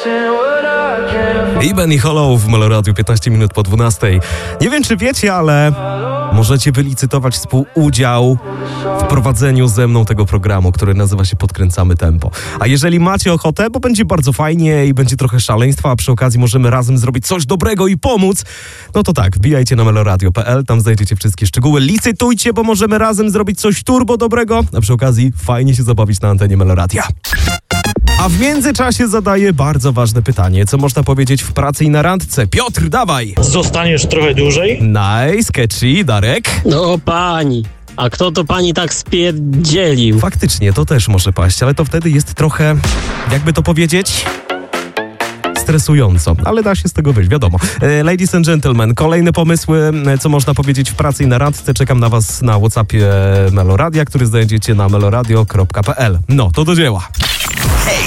Iben i Hollow w Meloradiu 15 minut po 12. Nie wiem, czy wiecie, ale możecie wylicytować współudział w prowadzeniu ze mną tego programu, który nazywa się Podkręcamy Tempo. A jeżeli macie ochotę, bo będzie bardzo fajnie i będzie trochę szaleństwa, a przy okazji możemy razem zrobić coś dobrego i pomóc, no to tak, wbijajcie na meloradio.pl, tam znajdziecie wszystkie szczegóły. Licytujcie, bo możemy razem zrobić coś turbo dobrego, a przy okazji fajnie się zabawić na antenie Meloradia. A w międzyczasie zadaję bardzo ważne pytanie. Co można powiedzieć w pracy i na randce? Piotr, dawaj! Zostaniesz trochę dłużej? Nice, catchy, Darek? No pani, a kto to pani tak spierdzielił? Faktycznie, to też może paść, ale to wtedy jest trochę, jakby to powiedzieć, stresująco, ale da się z tego wyjść, wiadomo. Ladies and gentlemen, kolejne pomysły, co można powiedzieć w pracy i na randce. Czekam na was na WhatsAppie Meloradia, który znajdziecie na meloradio.pl. No, to do dzieła. Hej,